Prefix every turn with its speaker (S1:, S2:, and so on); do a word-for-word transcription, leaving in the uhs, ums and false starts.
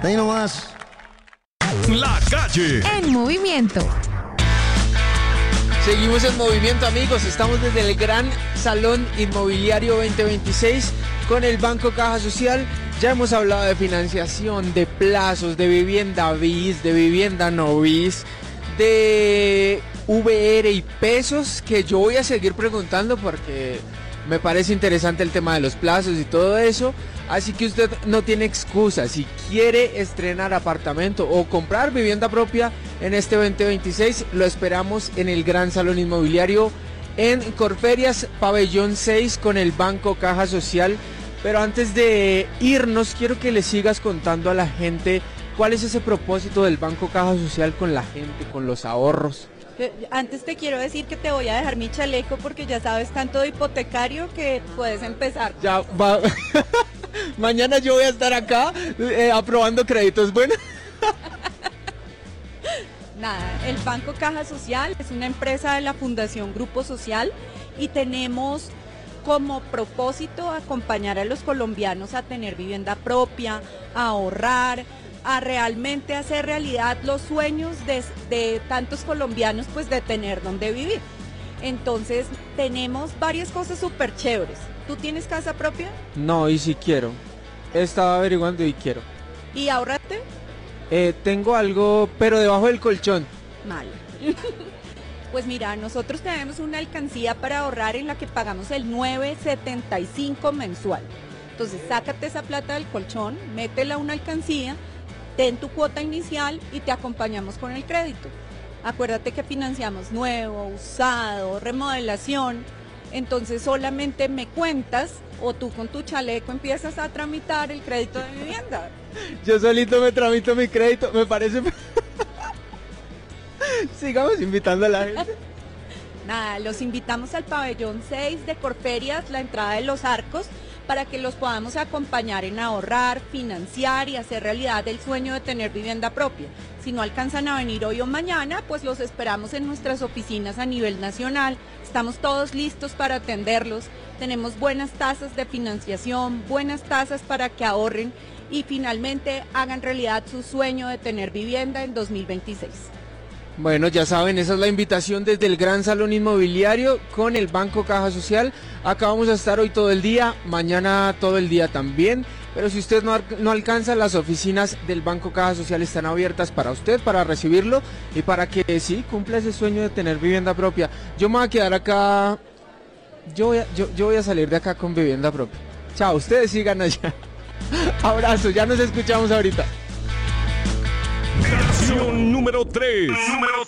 S1: Ahí nomás.
S2: La Calle.
S3: En movimiento.
S4: Seguimos en movimiento, amigos. Estamos desde el Gran Salón Inmobiliario veinte veintiséis con el Banco Caja Social. Ya hemos hablado de financiación, de plazos, de vivienda bis, de vivienda no bis, de V R y pesos, que yo voy a seguir preguntando porque me parece interesante el tema de los plazos y todo eso. Así que usted no tiene excusa. Si quiere estrenar apartamento o comprar vivienda propia en este veinte veintiséis, lo esperamos en el Gran Salón Inmobiliario en Corferias, Pabellón seis, con el Banco Caja Social. Pero antes de irnos, quiero que le sigas contando a la gente cuál es ese propósito del Banco Caja Social con la gente, con los ahorros.
S5: Antes te quiero decir que te voy a dejar mi chaleco porque ya sabes tanto de hipotecario que puedes empezar.
S4: Ya va. Mañana yo voy a estar acá eh, aprobando créditos. Bueno.
S5: Nada, el Banco Caja Social es una empresa de la Fundación Grupo Social y tenemos como propósito acompañar a los colombianos a tener vivienda propia, a ahorrar, a realmente hacer realidad los sueños de, de tantos colombianos, pues de tener donde vivir. Entonces tenemos varias cosas súper chéveres. ¿Tú tienes casa propia?
S4: No, y si quiero. He estado averiguando y quiero.
S5: ¿Y ahorrate?
S4: Eh, tengo algo, pero debajo del colchón.
S5: Mal. Pues mira, nosotros tenemos una alcancía para ahorrar en la que pagamos el nueve setenta y cinco mensual. Entonces sácate esa plata del colchón, métela a una alcancía, ten tu cuota inicial y te acompañamos con el crédito. Acuérdate que financiamos nuevo, usado, remodelación. Entonces solamente me cuentas o tú con tu chaleco empiezas a tramitar el crédito de vivienda.
S4: Yo solito me tramito mi crédito, me parece... Sigamos invitando a la gente.
S5: Nada, los invitamos al pabellón seis de Corferias, la entrada de los Arcos, para que los podamos acompañar en ahorrar, financiar y hacer realidad el sueño de tener vivienda propia. Si no alcanzan a venir hoy o mañana, pues los esperamos en nuestras oficinas a nivel nacional. Estamos todos listos para atenderlos. Tenemos buenas tasas de financiación, buenas tasas para que ahorren y finalmente hagan realidad su sueño de tener vivienda en dos mil veintiséis.
S4: Bueno, ya saben, esa es la invitación desde el Gran Salón Inmobiliario con el Banco Caja Social. Acá vamos a estar hoy todo el día, mañana todo el día también. Pero si usted no, no alcanza, las oficinas del Banco Caja Social están abiertas para usted, para recibirlo y para que sí, cumpla ese sueño de tener vivienda propia. Yo me voy a quedar acá, yo voy a, yo, yo voy a salir de acá con vivienda propia. Chao, ustedes sigan allá. Abrazo, ya nos escuchamos ahorita.
S2: Canción número tres.